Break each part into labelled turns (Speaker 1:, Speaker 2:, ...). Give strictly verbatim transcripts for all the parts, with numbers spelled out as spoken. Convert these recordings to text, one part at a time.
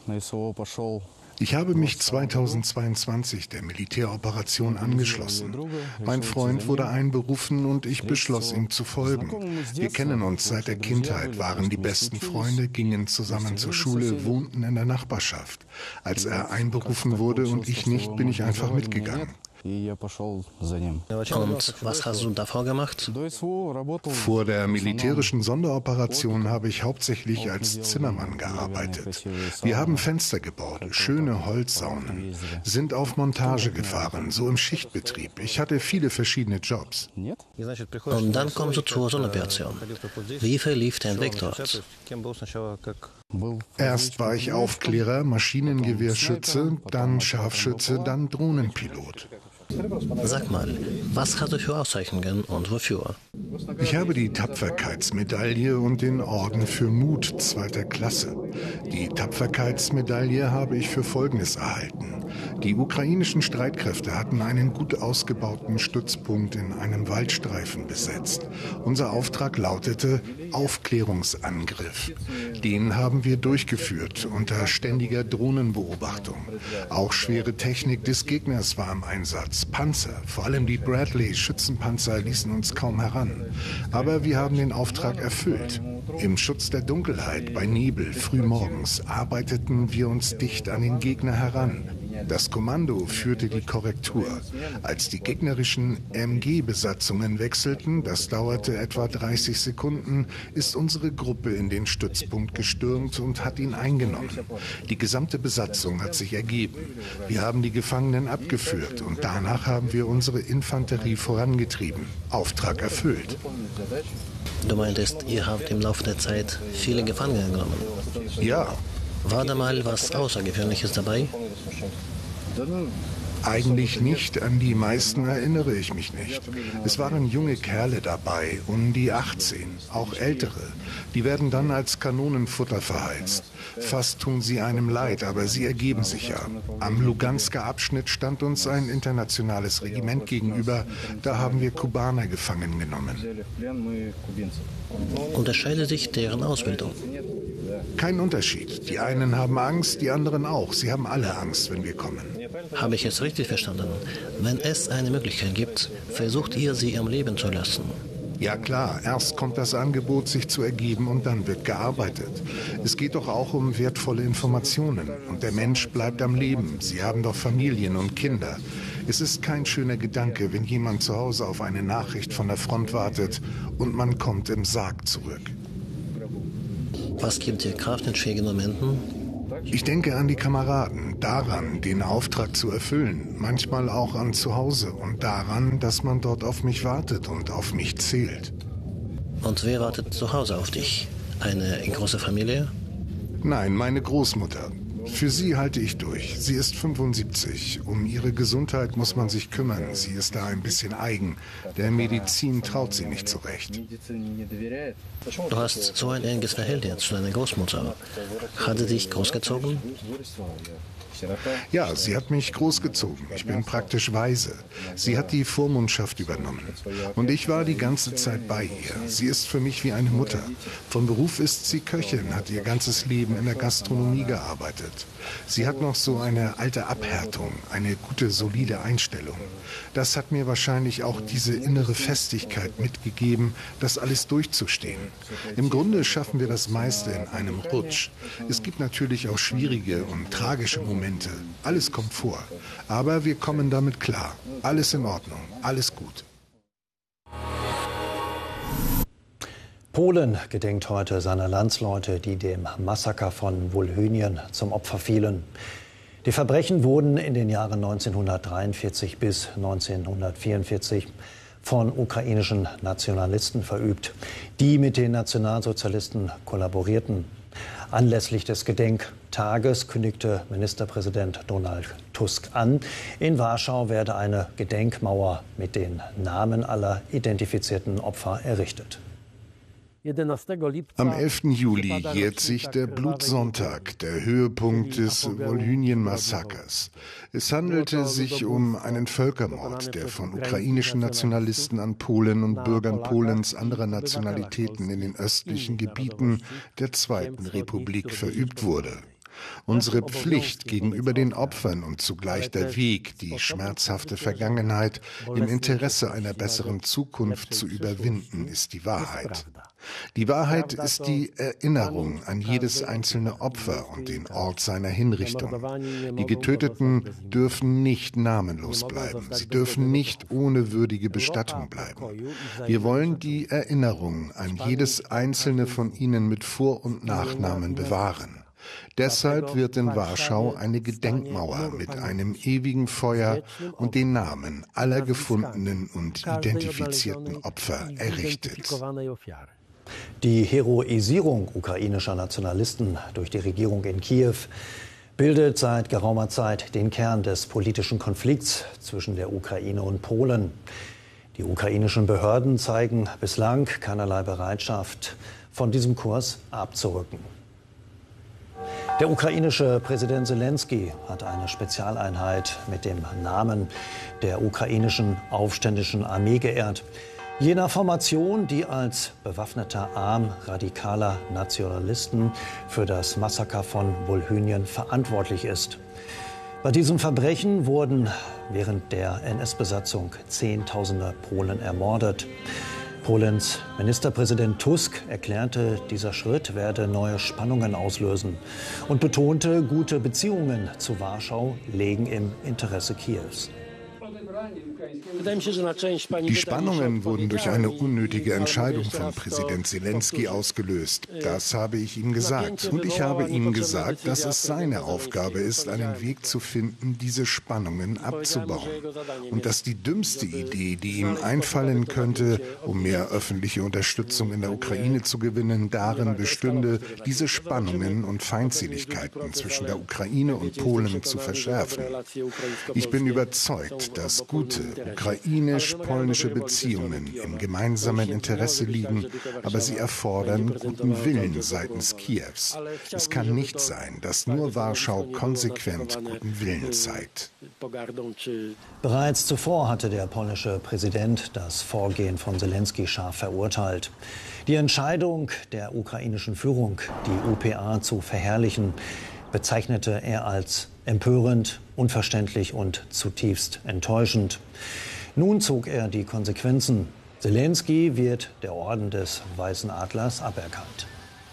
Speaker 1: Ich habe mich zweitausendzweiundzwanzig der Militäroperation angeschlossen. Mein Freund wurde einberufen und ich beschloss, ihm zu folgen. Wir kennen uns seit der Kindheit, waren die besten Freunde, gingen zusammen zur Schule, wohnten in der Nachbarschaft. Als er einberufen wurde und ich nicht, bin ich einfach mitgegangen.
Speaker 2: Und was hast du davor gemacht?
Speaker 1: Vor der militärischen Sonderoperation habe ich hauptsächlich als Zimmermann gearbeitet. Wir haben Fenster gebaut, schöne Holzsaunen, sind auf Montage gefahren, so im Schichtbetrieb. Ich hatte viele verschiedene Jobs.
Speaker 2: Und dann kommst du zur Sonderoperation. Wie verlief dein Weg dort?
Speaker 1: Erst war ich Aufklärer, Maschinengewehrschütze, dann Scharfschütze, dann Drohnenpilot.
Speaker 2: Sag mal, was hast du für Auszeichnungen und wofür?
Speaker 1: Ich habe die Tapferkeitsmedaille und den Orden für Mut zweiter Klasse. Die Tapferkeitsmedaille habe ich für Folgendes erhalten. Die ukrainischen Streitkräfte hatten einen gut ausgebauten Stützpunkt in einem Waldstreifen besetzt. Unser Auftrag lautete Aufklärungsangriff. Den haben wir durchgeführt unter ständiger Drohnenbeobachtung. Auch schwere Technik des Gegners war im Einsatz. Panzer, vor allem die Bradley-Schützenpanzer, ließen uns kaum heran. Aber wir haben den Auftrag erfüllt. Im Schutz der Dunkelheit, bei Nebel, frühmorgens, arbeiteten wir uns dicht an den Gegner heran. Das Kommando führte die Korrektur. Als die gegnerischen M G-Besatzungen wechselten, das dauerte etwa dreißig Sekunden, ist unsere Gruppe in den Stützpunkt gestürmt und hat ihn eingenommen. Die gesamte Besatzung hat sich ergeben. Wir haben die Gefangenen abgeführt und danach haben wir unsere Infanterie vorangetrieben. Auftrag erfüllt.
Speaker 2: Du meintest, ihr habt im Laufe der Zeit viele Gefangene genommen.
Speaker 1: Ja.
Speaker 2: War da mal was Außergewöhnliches dabei?
Speaker 1: Eigentlich nicht, an die meisten erinnere ich mich nicht. Es waren junge Kerle dabei, um die achtzehn, auch ältere. Die werden dann als Kanonenfutter verheizt. Fast tun sie einem leid, aber sie ergeben sich ja. Am Lugansker Abschnitt stand uns ein internationales Regiment gegenüber. Da haben wir Kubaner gefangen genommen.
Speaker 2: Unterscheidet sich deren Ausbildung?
Speaker 1: Kein Unterschied. Die einen haben Angst, die anderen auch. Sie haben alle Angst, wenn wir kommen.
Speaker 2: Habe ich es richtig verstanden? Wenn es eine Möglichkeit gibt, versucht ihr, sie am Leben zu lassen?
Speaker 1: Ja klar, erst kommt das Angebot, sich zu ergeben und dann wird gearbeitet. Es geht doch auch um wertvolle Informationen und der Mensch bleibt am Leben. Sie haben doch Familien und Kinder. Es ist kein schöner Gedanke, wenn jemand zu Hause auf eine Nachricht von der Front wartet und man kommt im Sarg zurück.
Speaker 2: Was gibt dir Kraft in schwierigen Momenten?
Speaker 1: Ich denke an die Kameraden, daran, den Auftrag zu erfüllen, manchmal auch an zu Hause und daran, dass man dort auf mich wartet und auf mich zählt.
Speaker 2: Und wer wartet zu Hause auf dich? Eine große Familie?
Speaker 1: Nein, meine Großmutter. Für sie halte ich durch. Sie ist fünfundsiebzig. Um ihre Gesundheit muss man sich kümmern. Sie ist da ein bisschen eigen. Der Medizin traut sie nicht so recht.
Speaker 2: Du hast so ein enges Verhältnis zu deiner Großmutter. Hat sie dich großgezogen?
Speaker 1: Ja, sie hat mich großgezogen. Ich bin praktisch Waise. Sie hat die Vormundschaft übernommen. Und ich war die ganze Zeit bei ihr. Sie ist für mich wie eine Mutter. Von Beruf ist sie Köchin, hat ihr ganzes Leben in der Gastronomie gearbeitet. Sie hat noch so eine alte Abhärtung, eine gute, solide Einstellung. Das hat mir wahrscheinlich auch diese innere Festigkeit mitgegeben, das alles durchzustehen. Im Grunde schaffen wir das meiste in einem Rutsch. Es gibt natürlich auch schwierige und tragische Momente. Alles kommt vor. Aber wir kommen damit klar. Alles in Ordnung. Alles gut.
Speaker 3: Polen gedenkt heute seiner Landsleute, die dem Massaker von Wolhynien zum Opfer fielen. Die Verbrechen wurden in den Jahren neunzehnhundertdreiundvierzig bis neunzehnhundertvierundvierzig von ukrainischen Nationalisten verübt, die mit den Nationalsozialisten kollaborierten. Anlässlich des Gedenktages kündigte Ministerpräsident Donald Tusk an, in Warschau werde eine Gedenkmauer mit den Namen aller identifizierten Opfer errichtet.
Speaker 1: Am elften Juli jährt sich der Blutsonntag, der Höhepunkt des Wolhynien-Massakers. Es handelte sich um einen Völkermord, der von ukrainischen Nationalisten an Polen und Bürgern Polens anderer Nationalitäten in den östlichen Gebieten der Zweiten Republik verübt wurde. Unsere Pflicht gegenüber den Opfern und zugleich der Weg, die schmerzhafte Vergangenheit im Interesse einer besseren Zukunft zu überwinden, ist die Wahrheit. Die Wahrheit ist die Erinnerung an jedes einzelne Opfer und den Ort seiner Hinrichtung. Die Getöteten dürfen nicht namenlos bleiben. Sie dürfen nicht ohne würdige Bestattung bleiben. Wir wollen die Erinnerung an jedes einzelne von ihnen mit Vor- und Nachnamen bewahren. Deshalb wird in Warschau eine Gedenkmauer mit einem ewigen Feuer und den Namen aller gefundenen und identifizierten Opfer errichtet.
Speaker 3: Die Heroisierung ukrainischer Nationalisten durch die Regierung in Kiew bildet seit geraumer Zeit den Kern des politischen Konflikts zwischen der Ukraine und Polen. Die ukrainischen Behörden zeigen bislang keinerlei Bereitschaft, von diesem Kurs abzurücken. Der ukrainische Präsident Selenskyj hat eine Spezialeinheit mit dem Namen der ukrainischen Aufständischen Armee geehrt. Jener Formation, die als bewaffneter Arm radikaler Nationalisten für das Massaker von Volhynien verantwortlich ist. Bei diesem Verbrechen wurden während der N S-Besatzung Zehntausende Polen ermordet. Polens Ministerpräsident Tusk erklärte, dieser Schritt werde neue Spannungen auslösen und betonte, gute Beziehungen zu Warschau lägen im Interesse Kiews.
Speaker 1: Die Spannungen wurden durch eine unnötige Entscheidung von Präsident Selenskyj ausgelöst. Das habe ich ihm gesagt. Und ich habe ihm gesagt, dass es seine Aufgabe ist, einen Weg zu finden, diese Spannungen abzubauen. Und dass die dümmste Idee, die ihm einfallen könnte, um mehr öffentliche Unterstützung in der Ukraine zu gewinnen, darin bestünde, diese Spannungen und Feindseligkeiten zwischen der Ukraine und Polen zu verschärfen. Ich bin überzeugt, dass gute ukrainisch-polnische Beziehungen im gemeinsamen Interesse liegen, aber sie erfordern guten Willen seitens Kiews. Es kann nicht sein, dass nur Warschau konsequent guten Willen zeigt.
Speaker 3: Bereits zuvor hatte der polnische Präsident das Vorgehen von Selenskyj scharf verurteilt. Die Entscheidung der ukrainischen Führung, die U P A zu verherrlichen, bezeichnete er als empörend, unverständlich und zutiefst enttäuschend. Nun zog er die Konsequenzen. Selenskyj wird der Orden des Weißen Adlers aberkannt.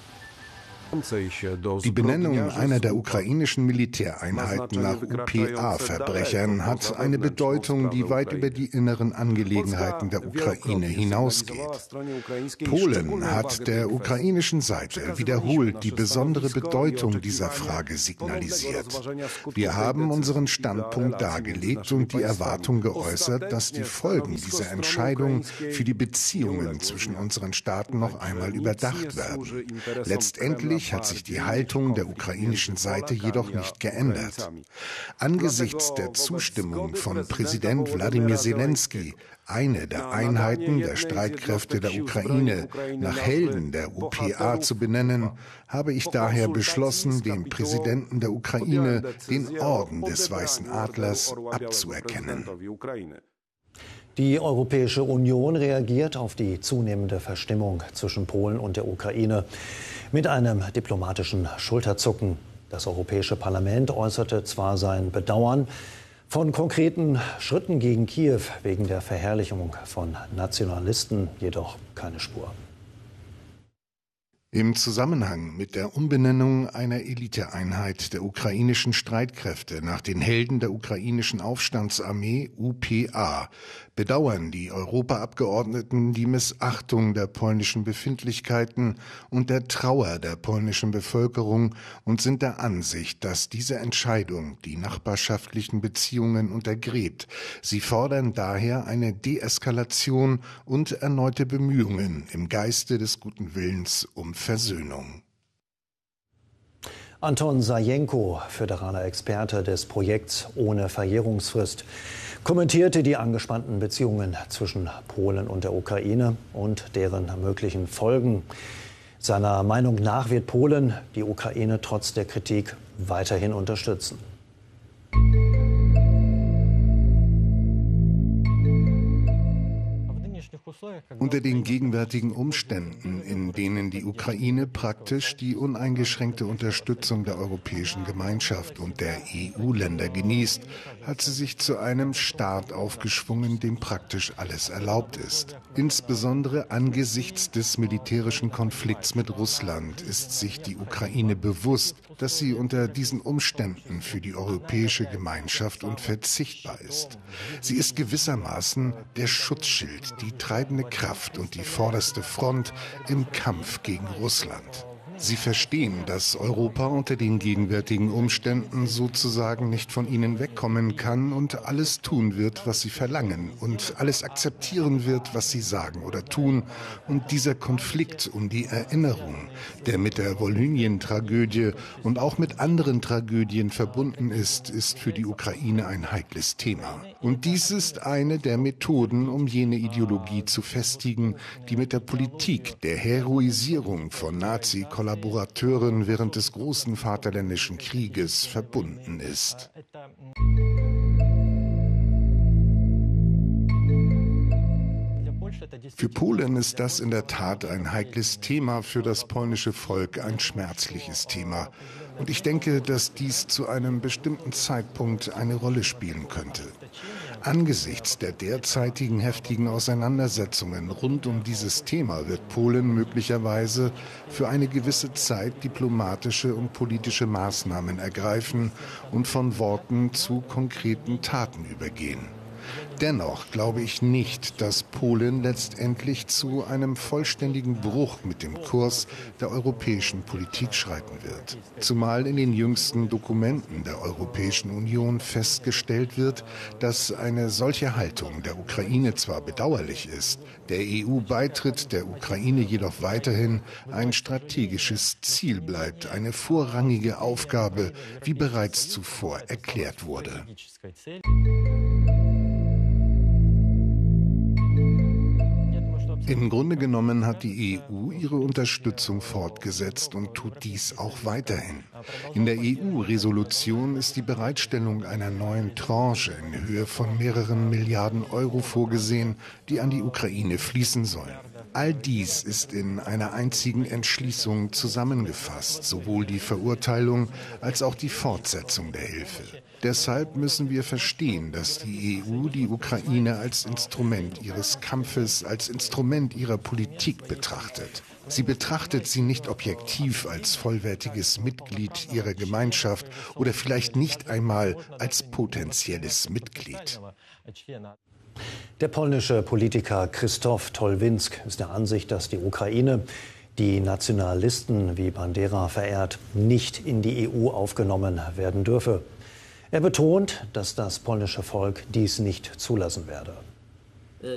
Speaker 1: Die Benennung einer der ukrainischen Militäreinheiten nach U P A-Verbrechern hat eine Bedeutung, die weit über die inneren Angelegenheiten der Ukraine hinausgeht. Polen hat der ukrainischen Seite wiederholt die besondere Bedeutung dieser Frage signalisiert. Wir haben unseren Standpunkt dargelegt und die Erwartung geäußert, dass die Folgen dieser Entscheidung für die Beziehungen zwischen unseren Staaten noch einmal überdacht werden. Letztendlich hat sich die Haltung der ukrainischen Seite jedoch nicht geändert. Angesichts der Zustimmung von Präsident Wladimir Selenskyj, eine der Einheiten der Streitkräfte der Ukraine nach Helden der U P A zu benennen, habe ich daher beschlossen, dem Präsidenten der Ukraine den Orden des Weißen Adlers abzuerkennen.
Speaker 3: Die Europäische Union reagiert auf die zunehmende Verstimmung zwischen Polen und der Ukraine mit einem diplomatischen Schulterzucken. Das Europäische Parlament äußerte zwar sein Bedauern, von konkreten Schritten gegen Kiew wegen der Verherrlichung von Nationalisten jedoch keine Spur.
Speaker 1: Im Zusammenhang mit der Umbenennung einer Eliteeinheit der ukrainischen Streitkräfte nach den Helden der ukrainischen Aufstandsarmee U P A bedauern die Europaabgeordneten die Missachtung der polnischen Befindlichkeiten und der Trauer der polnischen Bevölkerung und sind der Ansicht, dass diese Entscheidung die nachbarschaftlichen Beziehungen untergräbt. Sie fordern daher eine Deeskalation und erneute Bemühungen im Geiste des guten Willens um Versöhnung.
Speaker 3: Anton Sajenko, föderaler Experte des Projekts Ohne Verjährungsfrist, kommentierte die angespannten Beziehungen zwischen Polen und der Ukraine und deren möglichen Folgen. Seiner Meinung nach wird Polen die Ukraine trotz der Kritik weiterhin unterstützen.
Speaker 1: Unter den gegenwärtigen Umständen, in denen die Ukraine praktisch die uneingeschränkte Unterstützung der Europäischen Gemeinschaft und der E U-Länder genießt, hat sie sich zu einem Staat aufgeschwungen, dem praktisch alles erlaubt ist. Insbesondere angesichts des militärischen Konflikts mit Russland ist sich die Ukraine bewusst, dass sie unter diesen Umständen für die europäische Gemeinschaft unverzichtbar ist. Sie ist gewissermaßen der Schutzschild, die treibende Kraft und die vorderste Front im Kampf gegen Russland. Sie verstehen, dass Europa unter den gegenwärtigen Umständen sozusagen nicht von ihnen wegkommen kann und alles tun wird, was sie verlangen und alles akzeptieren wird, was sie sagen oder tun. Und dieser Konflikt um die Erinnerung, der mit der Volhynien-Tragödie und auch mit anderen Tragödien verbunden ist, ist für die Ukraine ein heikles Thema. Und dies ist eine der Methoden, um jene Ideologie zu festigen, die mit der Politik der Heroisierung von Nazi-Kollaborateuren während des großen Vaterländischen Krieges verbunden ist. Für Polen ist das in der Tat ein heikles Thema, für das polnische Volk ein schmerzliches Thema. Und ich denke, dass dies zu einem bestimmten Zeitpunkt eine Rolle spielen könnte. Angesichts der derzeitigen heftigen Auseinandersetzungen rund um dieses Thema wird Polen möglicherweise für eine gewisse Zeit diplomatische und politische Maßnahmen ergreifen und von Worten zu konkreten Taten übergehen. Dennoch glaube ich nicht, dass Polen letztendlich zu einem vollständigen Bruch mit dem Kurs der europäischen Politik schreiten wird. Zumal in den jüngsten Dokumenten der Europäischen Union festgestellt wird, dass eine solche Haltung der Ukraine zwar bedauerlich ist, der E U-Beitritt der Ukraine jedoch weiterhin ein strategisches Ziel bleibt, eine vorrangige Aufgabe, wie bereits zuvor erklärt wurde. Im Grunde genommen hat die E U ihre Unterstützung fortgesetzt und tut dies auch weiterhin. In der E U-Resolution ist die Bereitstellung einer neuen Tranche in Höhe von mehreren Milliarden Euro vorgesehen, die an die Ukraine fließen sollen. All dies ist in einer einzigen Entschließung zusammengefasst, sowohl die Verurteilung als auch die Fortsetzung der Hilfe. Deshalb müssen wir verstehen, dass die E U die Ukraine als Instrument ihres Kampfes, als Instrument ihrer Politik betrachtet. Sie betrachtet sie nicht objektiv als vollwertiges Mitglied ihrer Gemeinschaft oder vielleicht nicht einmal als potenzielles Mitglied.
Speaker 3: Der polnische Politiker Krzysztof Tolwinsk ist der Ansicht, dass die Ukraine, die Nationalisten wie Bandera verehrt, nicht in die E U aufgenommen werden dürfe. Er betont, dass das polnische Volk dies nicht zulassen werde.